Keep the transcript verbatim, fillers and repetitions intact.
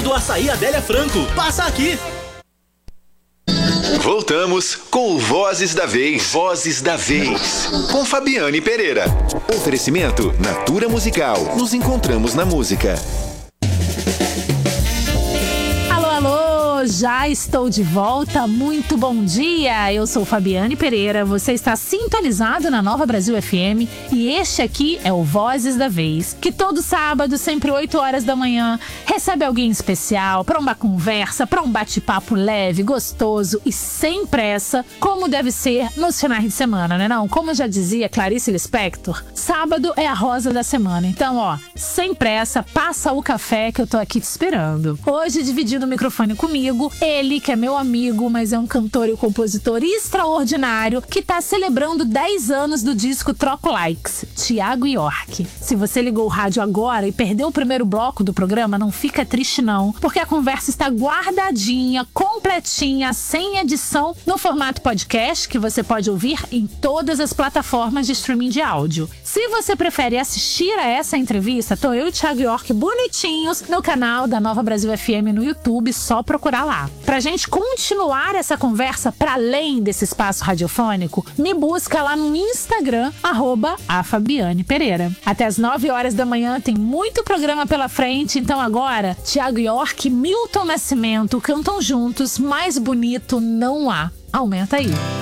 do Açaí Adélia Franco. Passa aqui! Voltamos com o Vozes da Vez. Vozes da Vez. Com Fabiane Pereira. Oferecimento Natura Musical. Nos encontramos na música. Alô, alô! Já estou de volta. Muito bom dia. Eu sou Fabiane Pereira. Você está sintonizado na Nova Brasil F M. E este aqui é o Vozes da Vez, que todo sábado, sempre oito horas da manhã, recebe alguém especial para uma conversa, para um bate-papo leve, gostoso e sem pressa, como deve ser nos finais de semana, né não? Como já dizia Clarice Lispector, sábado é a rosa da semana. Então, ó, sem pressa, passa o café que eu tô aqui te esperando. Hoje, dividindo o microfone comigo, ele que é meu amigo, mas é um cantor e compositor extraordinário que tá celebrando dez anos do disco Troco Likes, Thiago York. Se você ligou o rádio agora e perdeu o primeiro bloco do programa, não fica triste não, porque a conversa está guardadinha, completinha, sem edição, no formato podcast, que você pode ouvir em todas as plataformas de streaming de áudio. Se você prefere assistir a essa entrevista, tô eu e Thiago York bonitinhos no canal da Nova Brasil F M no YouTube, só procurar lá. Pra gente continuar essa conversa para além desse espaço radiofônico, me busca lá no Instagram, arroba a Fabiane Pereira. Até as nove horas da manhã tem muito programa pela frente, então agora, Thiago York e Milton Nascimento cantam juntos, Mais Bonito Não Há. Aumenta aí.